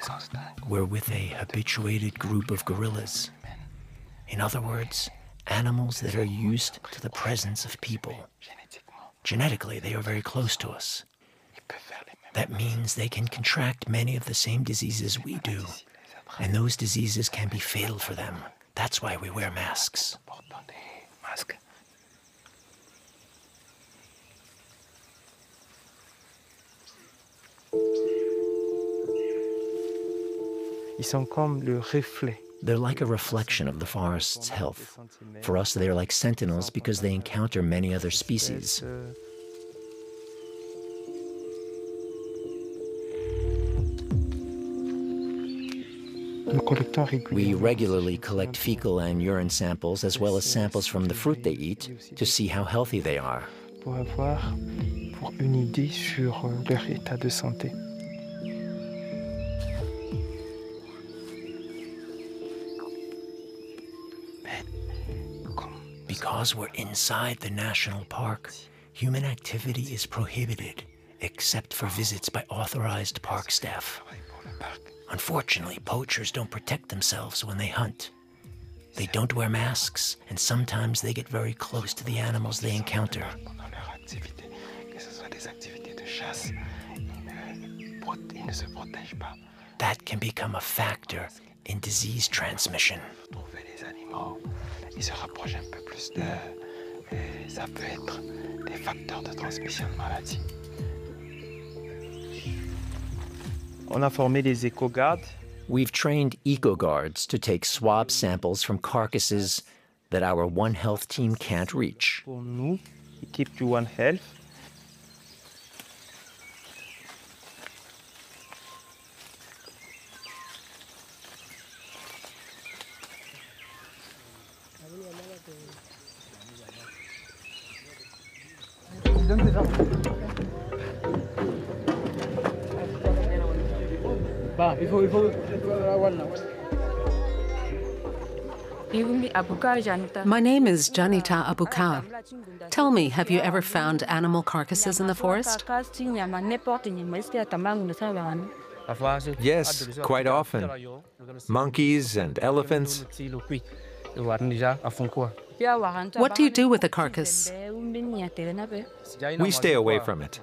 we're with a habituated group of gorillas. In other words, animals that are used to the presence of people. Genetically, they are very close to us. That means they can contract many of the same diseases we do, and those diseases can be fatal for them. That's why we wear masks. Ils sont comme le reflet. They're like a reflection of the forest's health. For us, they are like sentinels because they encounter many other species. We regularly collect fecal and urine samples as well as samples from the fruit they eat to see how healthy they are. Pour une idée sur leur état de santé. Because we're inside the national park, human activity is prohibited, except for visits by authorized park staff. Unfortunately, poachers don't protect themselves when they hunt. They don't wear masks, and sometimes they get very close to the animals they encounter. That can become a factor in disease transmission. Ils se rapprochent un peu plus ça peut être des facteurs de transmission de maladie. On a formé les éco-gardes. We've trained eco-guards to take swab samples from carcasses that our One Health team can't reach. Pour nous, équipe du One Health. My name is Janita Abukar. Tell me, have you ever found animal carcasses in the forest? Yes, quite often. Monkeys and elephants. What do you do with the carcass? We stay away from it.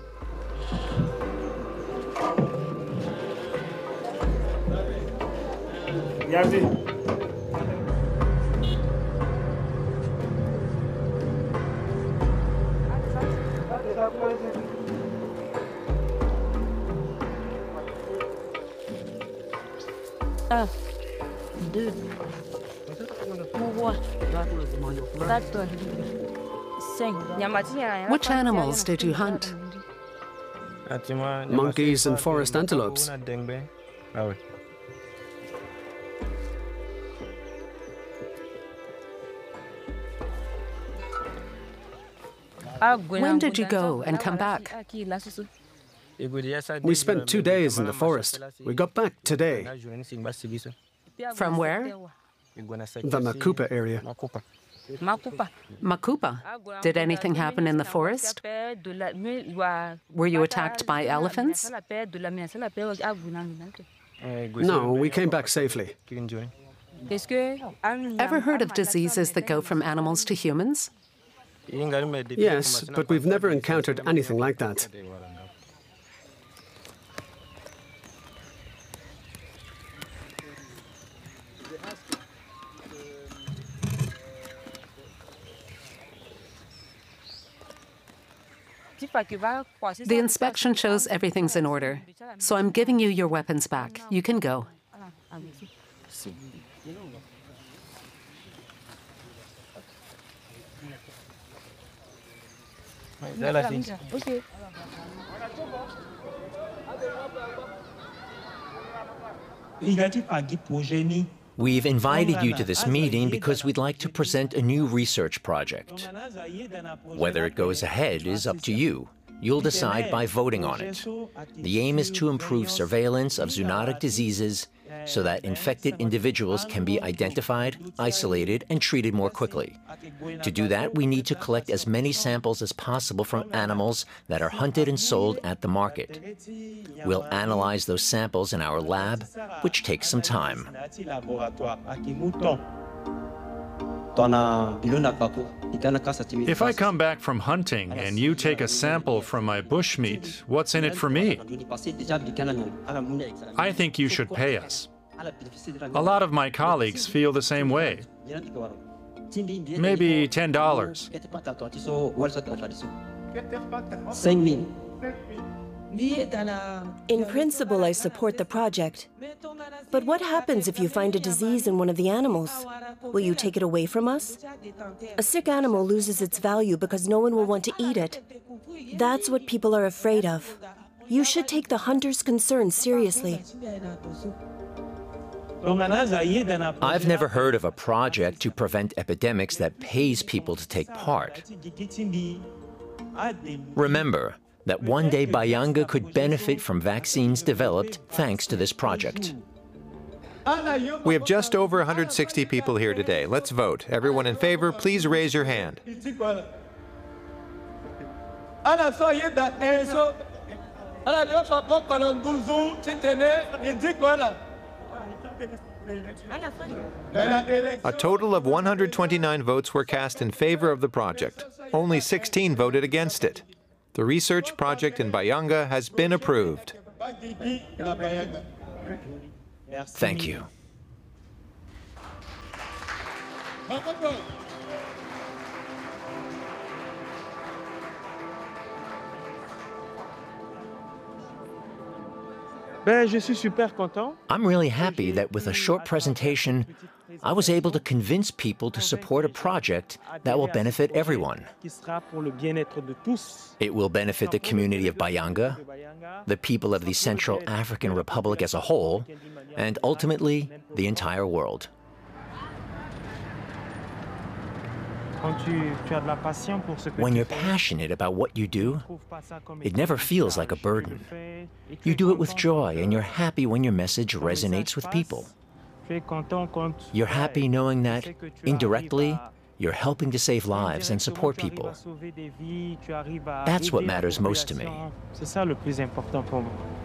Which animals did you hunt? Monkeys and forest antelopes. When did you go and come back? We spent 2 days in the forest. We got back today. From where? The Makupa area. Makupa. Did anything happen in the forest? Were you attacked by elephants? No, we came back safely. Ever heard of diseases that go from animals to humans? Yes, but we've never encountered anything like that. The inspection shows everything's in order, so I'm giving you your weapons back. You can go. We've invited you to this meeting because we'd like to present a new research project. Whether it goes ahead is up to you. You'll decide by voting on it. The aim is to improve surveillance of zoonotic diseases so that infected individuals can be identified, isolated, and treated more quickly. To do that, we need to collect as many samples as possible from animals that are hunted and sold at the market. We'll analyze those samples in our lab, which takes some time. If I come back from hunting and you take a sample from my bushmeat, what's in it for me? I think you should pay us. A lot of my colleagues feel the same way. Maybe $10. In principle, I support the project. But what happens if you find a disease in one of the animals? Will you take it away from us? A sick animal loses its value because no one will want to eat it. That's what people are afraid of. You should take the hunter's concerns seriously. I've never heard of a project to prevent epidemics that pays people to take part. Remember that one day Bayanga could benefit from vaccines developed thanks to this project. We have just over 160 people here today. Let's vote. Everyone in favor, please raise your hand. A total of 129 votes were cast in favor of the project. Only 16 voted against it. The research project in Bayanga has been approved. Thank you. I'm really happy that with a short presentation, I was able to convince people to support a project that will benefit everyone. It will benefit the community of Bayanga, the people of the Central African Republic as a whole, and ultimately, the entire world. When you're passionate about what you do, it never feels like a burden. You do it with joy, and you're happy when your message resonates with people. You're happy knowing that, indirectly, you're helping to save lives and support people. That's what matters most to me.